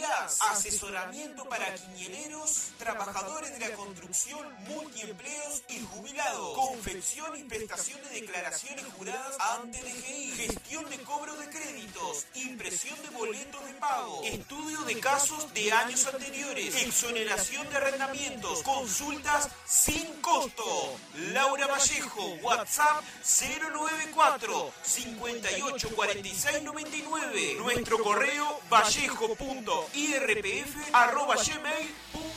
IAS, asesoramiento para quiñeleros, trabajadores de la construcción, multiempleos y jubilados, confección y prestación de declaraciones juradas ante DGI, gestión de cobro de créditos, impresión de boletos de pago, estudio de casos de años anteriores, exoneración de arrendamientos, consultas sin costo. Laura Vallejo, WhatsApp 094 58 46 99. Nuestro correo vallejo.irpf@gmail.com.